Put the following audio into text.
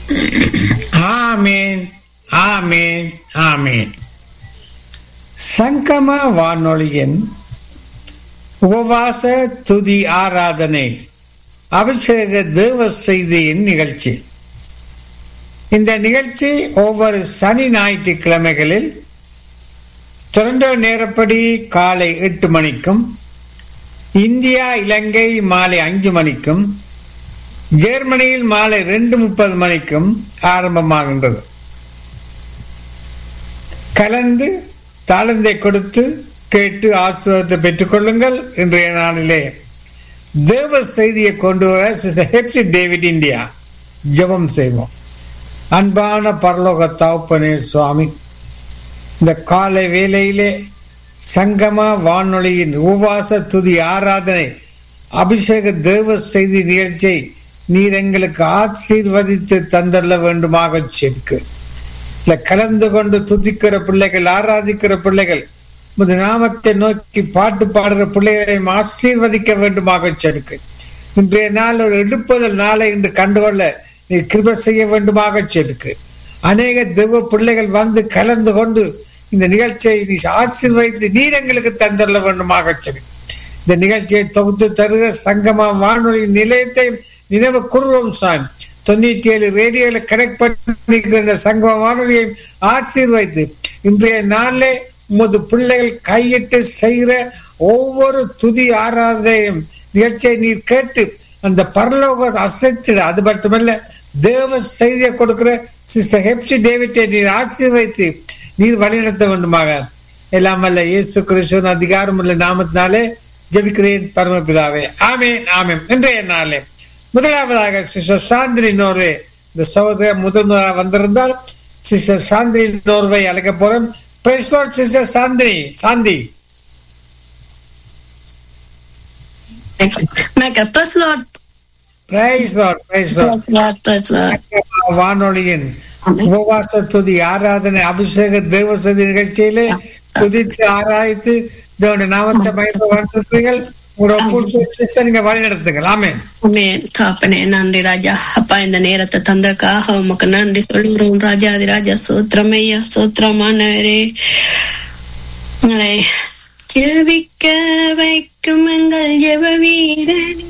ஆமேன், ஆமேன், ஆமேன். சங்கம வானொலியின் உபவாச துதி ஆராதனை அபிஷேக தேவ செய்தியின் நிகழ்ச்சி. இந்த நிகழ்ச்சி ஒவ்வொரு சனி ஞாயிற்றுக்கிழமைகளில் டொரண்டோ நேரப்படி காலை 8 மணிக்கும், இந்தியா இலங்கை மாலை 5 மணிக்கும், ஜெர்மனியில் மாலை 2:30 மணிக்கும் ஆரம்பமாகின்றது. கலந்து தாளந்தை கொடுத்து கேட்டு ஆசீர்வாதத்தை பெற்றுக் கொள்ளுங்கள். இன்றைய நாளிலே தேவ செய்தியை கொண்டு வர சிஸ்டர் ஹெப்சி டேவிட் இந்தியா ஜெபம் செய்வோம். அன்பான பரலோக தகப்பனே சுவாமி, இந்த காலை வேளையிலே சங்கம வானொலியின் உபவாச துதி ஆராதனை அபிஷேக தேவ செய்தி நிகழ்ச்சியை நீர் எங்களுக்கு ஆசீர்வதித்து தந்தள்ள வேண்டுமாக செபிக்கிறேன். கலந்து கொண்டு துதிக்கிற பிள்ளைகள், ஆராதிக்கிற பிள்ளைகள், உமது நாமத்தை நோக்கி பாட்டு பாடுகிற பிள்ளைகளையும் ஆசீர்வதிக்க வேண்டுமாக செபிக்கிறேன். இன்றைய நாள் ஒரு எழுப்புதல் நாளை இன்று கண்டுகொள்ள நீ கிருபை செய்ய வேண்டுமாக செபிக்கிறேன். அநேக தேவ பிள்ளைகள் வந்து கலந்து கொண்டு இந்த நிகழ்ச்சியை நீ ஆசீர்வதித்து நீர் எங்களுக்கு தந்தள்ள வேண்டுமாக செபிக்கிறேன். இந்த நிகழ்ச்சியை தொகுத்து தருகிற சங்கம வானொலி நிலையத்தை நினைவு கூறுவோம் சாமி. 97 ரேடியோல கனெக்ட் பண்ணிக்கிற சங்கம வானொலியை ஆசீர்வதித்து இன்றைய நாளிலே உமது பிள்ளைகள் கையிட்டு செய்கிற ஒவ்வொரு துதி ஆராதனையும் நிகழ்ச்சியை நீர் கேட்டு அந்த பரலோக அசைத்திட. அது மட்டுமல்ல, தேவ செய்தியை கொடுக்கிற சிஸ்டர் ஹெப்சி டேவிட்டை நீர் ஆசீர்வதித்து நீர் வழிநடத்த வேண்டுமாக எல்லாம் அல்ல இயேசு கிறிஸ்துவின் அதிகாரம் உள்ள நாமத்தினாலே ஜெபிக்கிறேன் பரமபிதாவே, ஆமேன், ஆமேன். இன்றைய நாளே முதலாவதாக சிஸ்டர் சாந்தினி நோர்வே, இந்த சகோதரர் முதல்வராக வந்திருந்தால் சிஸ்டர் சாந்தினி நோர்வை அழைக்க போறோம். Price Lord sister Chandni. சாந்தி வானொலியின் உபவாச துதி ஆராதனை அபிஷேக தேவ செய்தி நிகழ்ச்சியிலே துதித்து ஆராய்த்து தேவனுடைய நாமத்தை பயன்படுத்துகிறீர்கள். நன்றி ராஜா. அப்பா, இந்த நேரத்தை தந்தக்காக உமக்கு நன்றி சொல்கிறோம் ராஜாதி ராஜா. சோத்திரமையா, சோத்திரமானவரே. உங்களை ஜெபிக்க வைக்கும் எங்கள் ஜெப வீரனே,